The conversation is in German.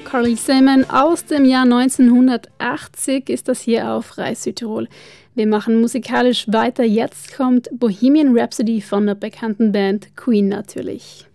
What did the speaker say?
Carly Simon aus dem Jahr 1980 ist das hier auf Rai Südtirol. Wir machen musikalisch weiter. Jetzt kommt Bohemian Rhapsody von der bekannten Band Queen natürlich.